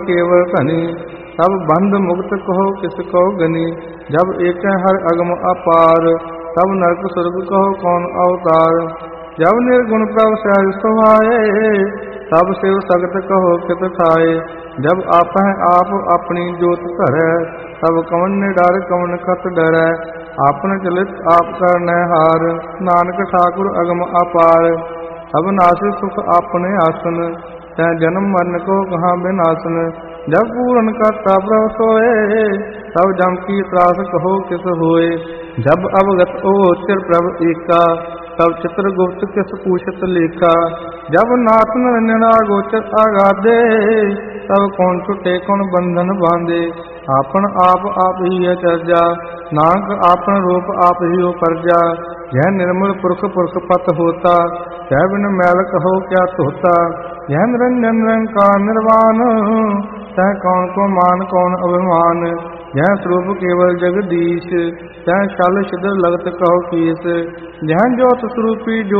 केवल घनी, सब बंध मुक्त कहो किस कहो गनी। जब एक हर अगम अपार, तब नरक स्वर्ग कहो कौन अवतार। जब निर्गुण प्रभ सहज सुभाए, तब शिव सगत कहो कित ठाए। जब आपह आप अपनी जोत धरै, तब कवन निडर कवन कत डरै। आपन चलित आप करनै हार, नानक ठाकुर अगम अपार। अविनाशी सुख आपने आसन, तै जन्म मरण को कहाँ बिनाशन। जब पूरन करता प्रभ सोए, तब जम की त्रास कहो किस होए। जब अवगत ओचर प्रभ एका, तब चित्रगुप्त किस पूछत लेखा। जब नाथ निरंजन गोचर आगाधे, तब कौन छुटे कौन बंधन बांधे। आपन आप ही अचरजा, नानक आपन रूप आप ही हो परजा। यह निर्मल पुरख पुरख पत होता, कह बिन मैल कहो क्या तोता। यह निरंजन निरंकार निर्वाण, तह कौन को मान कौन अभिमान। यह स्वरूप केवल जगदीश, तह छल छिद्र लगत कहो कीस। यह ज्योत स्वरूपी जो